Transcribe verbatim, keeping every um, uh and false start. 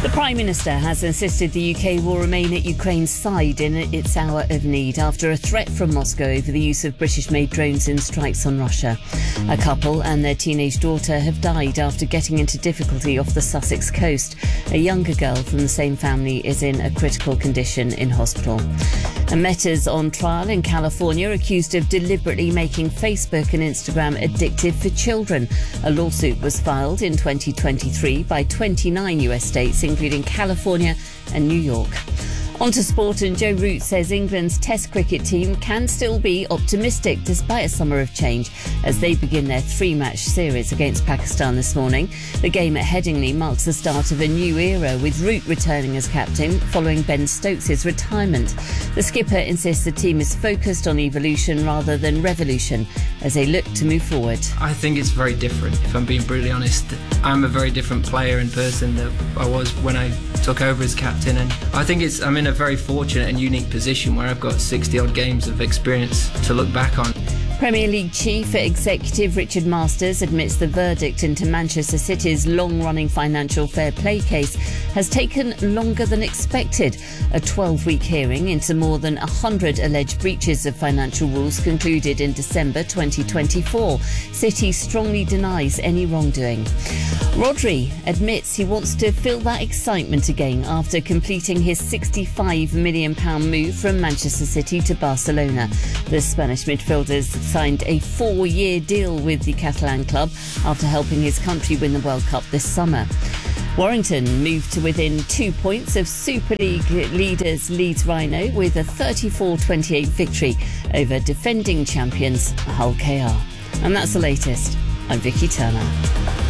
The Prime Minister has insisted the U K will remain at Ukraine's side in its hour of need after a threat from Moscow over the use of British-made drones in strikes on Russia. A couple and their teenage daughter have died after getting into difficulty off the Sussex coast. A younger girl from the same family is in a critical condition in hospital. And Meta's on trial in California, accused of deliberately making Facebook and Instagram addictive for children. A lawsuit was filed in twenty twenty-three by twenty-nine U S states, including California and New York. On to sport, and Joe Root says England's Test cricket team can still be optimistic despite a summer of change as they begin their three-match series against Pakistan this morning. The game at Headingley marks the start of a new era, with Root returning as captain following Ben Stokes' retirement. The skipper insists the team is focused on evolution rather than revolution as they look to move forward. I think it's very different, if I'm being brutally honest. I'm a very different player and person than I was when I took over as captain, and I think it's I'm in a very fortunate and unique position where I've got sixty odd games of experience to look back on. Premier League Chief Executive Richard Masters admits the verdict into Manchester City's long-running financial fair play case has taken longer than expected. A twelve-week hearing into more than one hundred alleged breaches of financial rules concluded in December twenty twenty-four. City strongly denies any wrongdoing. Rodri admits he wants to feel that excitement again after completing his sixty-five million pounds move from Manchester City to Barcelona. The Spanish midfielders signed a four-year deal with the Catalan club after helping his country win the World Cup this summer. Warrington moved to within two points of Super League leaders Leeds Rhino with a thirty-four twenty-eight victory over defending champions Hull K R. And that's the latest. I'm Vicky Turner.